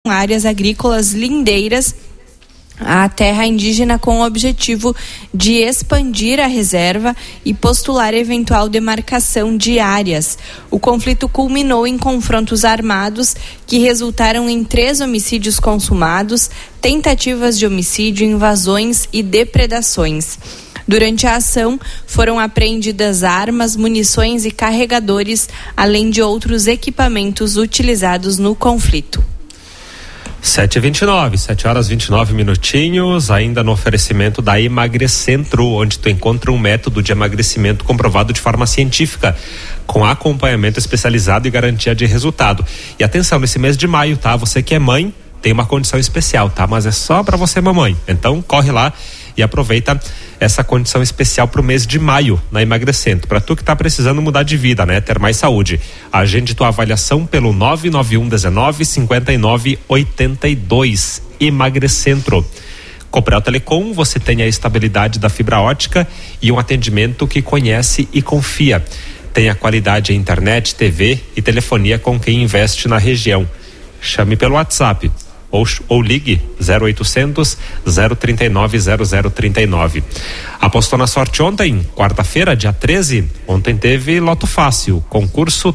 áreas agrícolas lindeiras à terra indígena com o objetivo de expandir a reserva e postular eventual demarcação de áreas. O conflito culminou em confrontos armados que resultaram em 3 homicídios consumados, tentativas de homicídio, invasões e depredações. Durante a ação, foram apreendidas armas, munições e carregadores, além de outros equipamentos utilizados no conflito. 7h29, 7h29, ainda no oferecimento da Emagrecentro, onde tu encontra um método de emagrecimento comprovado de forma científica, com acompanhamento especializado e garantia de resultado. E atenção, nesse mês de maio, tá? Você que é mãe, tem uma condição especial, tá? Mas é só para você, mamãe. Então, corre lá e aproveita essa condição especial para o mês de maio na Emagrecentro. Para tu que tá precisando mudar de vida, né? Ter mais saúde. Agende tua avaliação pelo 991195982. Emagrecentro. Copel Telecom, você tem a estabilidade da fibra ótica e um atendimento que conhece e confia. Tem a qualidade em internet, TV e telefonia com quem investe na região. Chame pelo WhatsApp ou ligue 0800 039 0039. Apostou na sorte ontem, quarta-feira, dia 13. Ontem teve Loto Fácil, concurso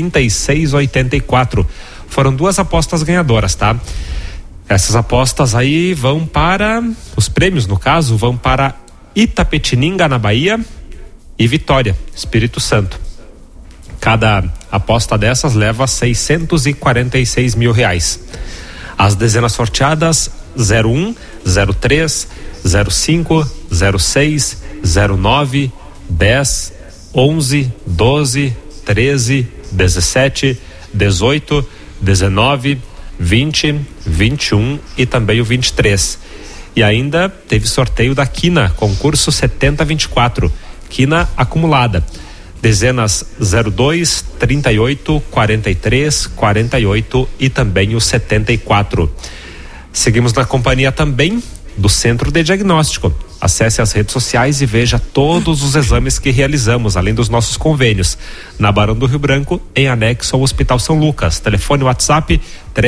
3684. Foram 2 apostas ganhadoras, tá? Essas apostas aí vão para, os prêmios no caso, vão para Itapetininga na Bahia e Vitória, Espírito Santo. Cada aposta dessas leva 646 mil reais. As dezenas sorteadas 01, 03, 05, 06, 09, 10, 11, 12, 13, 17, 18, 19, 20, 21 e também o 23. E ainda teve sorteio da Quina, concurso 7024, Quina acumulada. Dezenas 02, 38, 43, 48 e também o 74. Seguimos na companhia também do Centro de Diagnóstico. Acesse as redes sociais e veja todos os exames que realizamos, além dos nossos convênios. Na Barão do Rio Branco, em anexo ao Hospital São Lucas. Telefone WhatsApp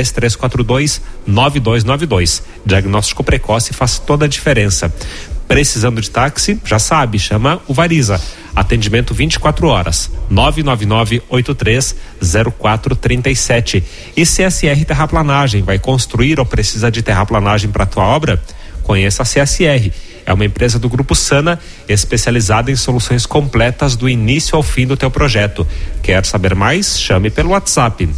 3342-9292. Diagnóstico precoce faz toda a diferença. Precisando de táxi, já sabe, chama o Variza. Atendimento 24 horas, 999-830437. E CSR Terraplanagem, vai construir ou precisa de terraplanagem para a tua obra? Conheça a CSR. É uma empresa do Grupo Sana, especializada em soluções completas do início ao fim do teu projeto. Quer saber mais? Chame pelo WhatsApp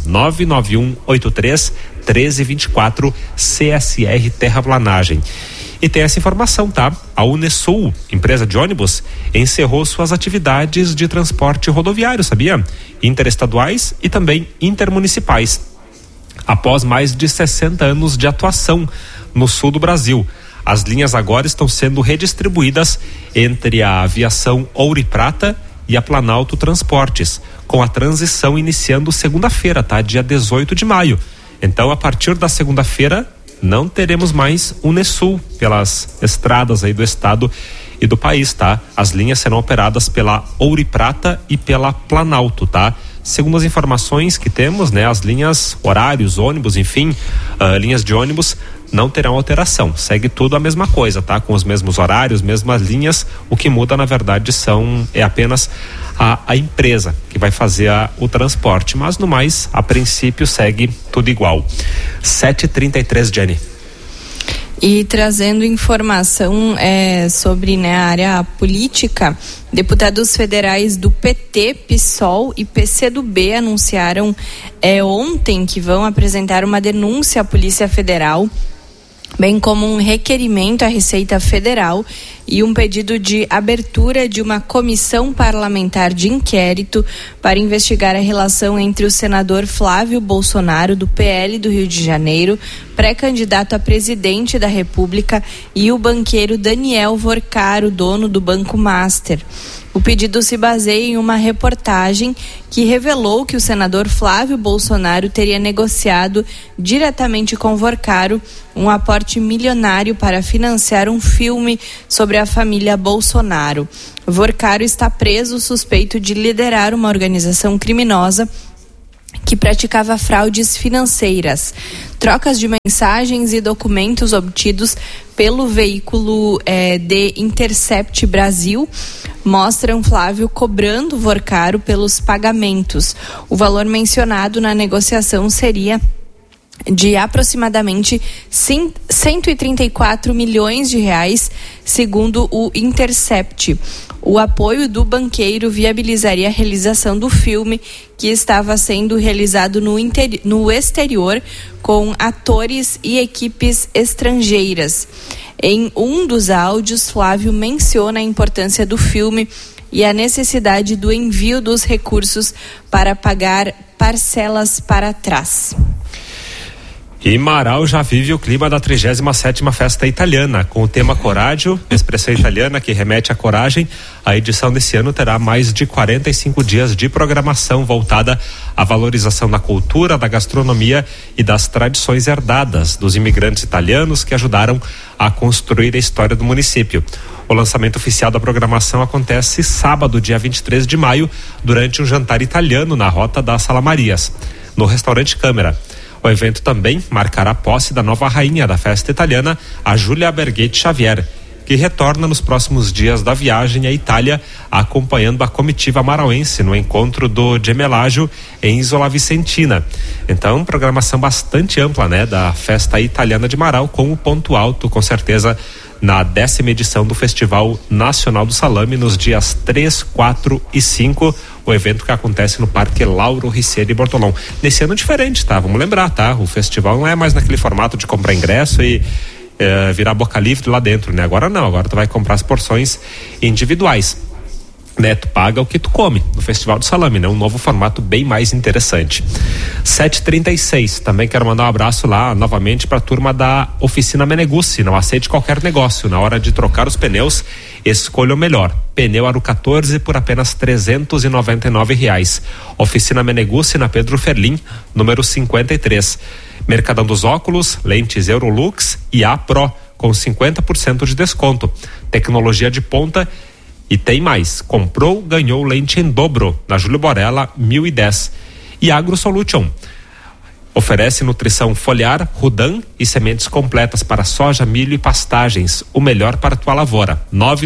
99183-1324, CSR Terraplanagem. E tem essa informação, tá? A Unesul, empresa de ônibus, encerrou suas atividades de transporte rodoviário, sabia? Interestaduais e também intermunicipais. Após mais de 60 anos de atuação no sul do Brasil, as linhas agora estão sendo redistribuídas entre a Aviação Ouro e Prata e a Planalto Transportes, com a transição iniciando segunda-feira, tá? Dia 18 de maio. Então, a partir da segunda-feira, não teremos mais Unesul pelas estradas aí do estado e do país, tá? As linhas serão operadas pela Ouro e Prata e pela Planalto, tá? Segundo as informações que temos, né? As linhas, horários, ônibus, enfim, linhas de ônibus não terão alteração. Segue tudo a mesma coisa, tá? Com os mesmos horários, mesmas linhas. O que muda, na verdade, é apenas a empresa que vai fazer o transporte. Mas, no mais, a princípio, segue tudo igual. 7h33, Jenny. E trazendo informação sobre a área política, deputados federais do PT, PSOL e PCdoB anunciaram ontem que vão apresentar uma denúncia à Polícia Federal, bem como um requerimento à Receita Federal e um pedido de abertura de uma comissão parlamentar de inquérito para investigar a relação entre o senador Flávio Bolsonaro, do PL do Rio de Janeiro, pré-candidato a presidente da República, e o banqueiro Daniel Vorcaro, dono do Banco Master. O pedido se baseia em uma reportagem que revelou que o senador Flávio Bolsonaro teria negociado diretamente com Vorcaro um aporte milionário para financiar um filme sobre a família Bolsonaro. Vorcaro está preso suspeito de liderar uma organização criminosa que praticava fraudes financeiras. Trocas de mensagens e documentos obtidos pelo veículo The Intercept Brasil mostram Flávio cobrando Vorcaro pelos pagamentos. O valor mencionado na negociação seria de aproximadamente 134 milhões de reais, segundo o Intercept. O apoio do banqueiro viabilizaria a realização do filme, que estava sendo realizado no exterior com atores e equipes estrangeiras. Em um dos áudios, Flávio menciona a importância do filme e a necessidade do envio dos recursos para pagar parcelas para trás. E Marau já vive o clima da 37ª Festa Italiana, com o tema Coraggio, expressão italiana que remete à coragem. A edição desse ano terá mais de 45 dias de programação voltada à valorização da cultura, da gastronomia e das tradições herdadas dos imigrantes italianos que ajudaram a construir a história do município. O lançamento oficial da programação acontece sábado, dia 23 de maio, durante um jantar italiano na Rota das Salamarias, no restaurante Câmara. O evento também marcará a posse da nova rainha da festa italiana, a Giulia Berghetti Xavier, que retorna nos próximos dias da viagem à Itália, acompanhando a comitiva marauense no encontro do Gemelágio em Isola Vicentina. Então, programação bastante ampla, né, da festa italiana de Marau, com o ponto alto, com certeza, na 10ª edição do Festival Nacional do Salame, nos dias 3, 4 e 5, o evento que acontece no Parque Lauro Riccier de Bortolão. Nesse ano diferente, tá? Vamos lembrar, tá? O festival não é mais naquele formato de comprar ingresso e virar boca livre lá dentro, né? Agora não, agora tu vai comprar as porções individuais, né? Tu paga o que tu come no Festival do Salame, né? Um novo formato bem mais interessante. 7h36, também quero mandar um abraço lá novamente para a turma da Oficina Meneguzzi. Não aceite qualquer negócio, na hora de trocar os pneus, escolha o melhor. Pneu Aro 14 por apenas R$399. Oficina Meneguzzi na Pedro Ferlim, número 53. Mercadão dos Óculos, lentes Eurolux e A Pro, com 50% de desconto. Tecnologia de ponta. E tem mais, comprou, ganhou lente em dobro, na Júlio Borella 1010. E AgroSolution oferece nutrição foliar, Rudan e sementes completas para soja, milho e pastagens, o melhor para tua lavoura.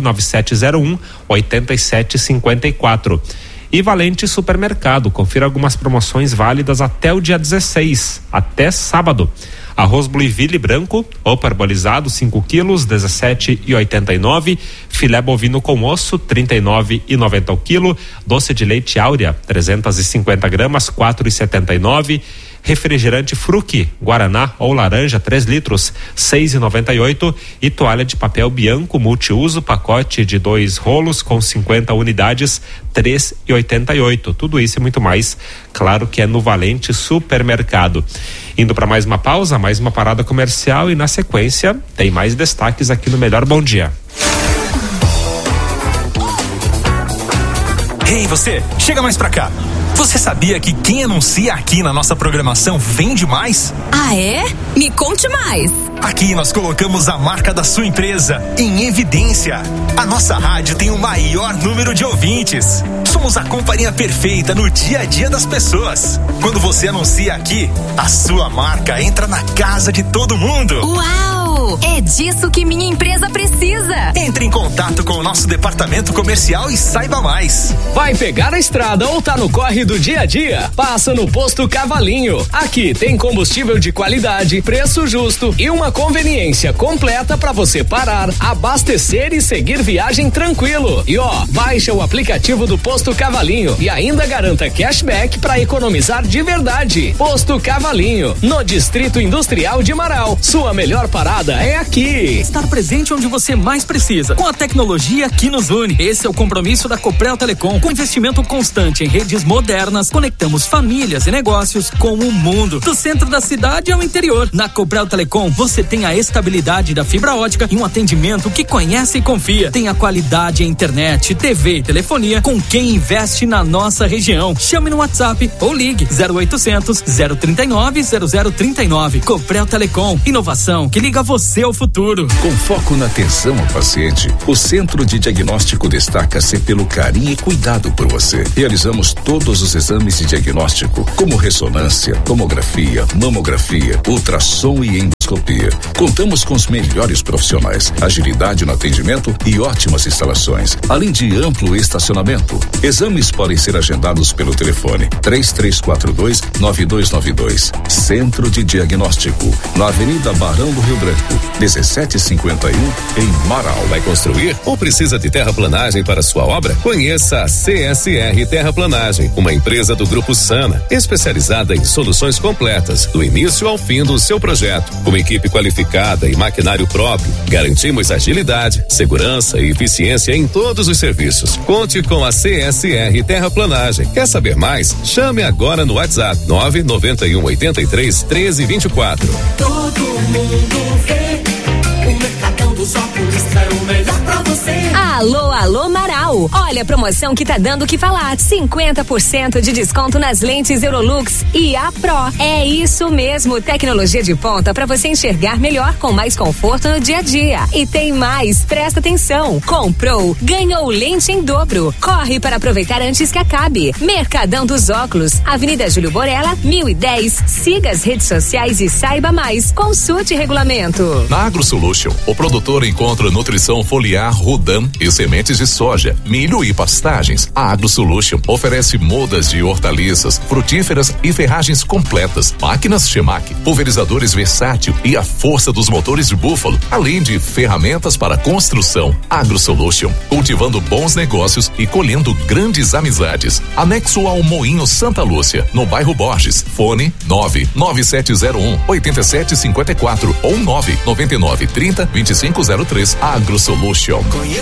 99701-8754. E Valente Supermercado, confira algumas promoções válidas até o dia 16, até sábado. Arroz Blueville branco ou parbolizado 5 quilos, 17,89. Filé bovino com osso, 39,90 o quilo. Doce de leite Áurea, 350 gramas, 4,79. Refrigerante Fruc, Guaraná ou laranja, 3 litros, 6,98. E toalha de papel Bianco multiuso, pacote de 2 rolos com 50 unidades, 3,88. Tudo isso e muito mais, claro que é no Valente Supermercado. Indo para mais uma pausa, mais uma parada comercial e na sequência tem mais destaques aqui no Melhor Bom Dia. Ei, você, chega mais pra cá. Você sabia que quem anuncia aqui na nossa programação vende mais? Ah, é? Me conte mais. Aqui nós colocamos a marca da sua empresa em evidência. A nossa rádio tem o maior número de ouvintes. Somos a companhia perfeita no dia a dia das pessoas. Quando você anuncia aqui, a sua marca entra na casa de todo mundo. Uau! É disso que minha empresa precisa. Entre em contato com o nosso departamento comercial e saiba mais. Vai pegar a estrada ou tá no corre do dia a dia? Passa no Posto Cavalinho. Aqui tem combustível de qualidade, preço justo e uma conveniência completa para você parar, abastecer e seguir viagem tranquilo. E ó, baixa o aplicativo do Posto Cavalinho e ainda garanta cashback para economizar de verdade. Posto Cavalinho, no Distrito Industrial de Marau. Sua melhor parada é aqui. Estar presente onde você mais precisa, com a tecnologia que nos une. Esse é o compromisso da Coprel Telecom. Com investimento constante em redes modernas, conectamos famílias e negócios com o mundo. Do centro da cidade ao interior. Na Coprel Telecom, você tem a estabilidade da fibra ótica e um atendimento que conhece e confia. Tem a qualidade em internet, TV e telefonia com quem investe na nossa região. Chame no WhatsApp ou ligue 0800 039 0039. Coprel Telecom, inovação que liga você você é o futuro. Com foco na atenção ao paciente, o Centro de Diagnóstico destaca-se pelo carinho e cuidado por você. Realizamos todos os exames de diagnóstico, como ressonância, tomografia, mamografia, ultrassom e endoscopia. Contamos com os melhores profissionais, agilidade no atendimento e ótimas instalações, além de amplo estacionamento. Exames podem ser agendados pelo telefone 3342-9292. Centro de Diagnóstico, na Avenida Barão do Rio Branco, 1751, em Marau. Vai construir ou precisa de terraplanagem para sua obra? Conheça a CSR Terraplanagem, uma empresa do Grupo Sana, especializada em soluções completas, do início ao fim do seu projeto. Com equipe qualificada e maquinário próprio, garantimos agilidade, segurança e eficiência em todos os serviços. Conte com a CSR Terraplanagem. Quer saber mais? Chame agora no WhatsApp 991831324. Todo mundo vê, o Mercadão dos Óculos é o melhor pra você. Alô, alô, Marau. Olha a promoção que tá dando o que falar. 50% de desconto nas lentes Eurolux e A Pro. É isso mesmo, tecnologia de ponta para você enxergar melhor com mais conforto no dia a dia. E tem mais, presta atenção. Comprou, ganhou lente em dobro. Corre para aproveitar antes que acabe. Mercadão dos Óculos, Avenida Júlio Borella, 1010. Siga as redes sociais e saiba mais. Consulte regulamento. Na AgroSolution, o produtor encontra nutrição foliar Rudan e sementes de soja, milho e pastagens. A AgroSolution oferece mudas de hortaliças, frutíferas e ferragens completas, máquinas Chemac, pulverizadores versátil e a força dos motores de búfalo, além de ferramentas para construção. AgroSolution, cultivando bons negócios e colhendo grandes amizades. Anexo ao Moinho Santa Lúcia, no bairro Borges. Fone 99701-8754 ou 99930-2503. AgroSolution.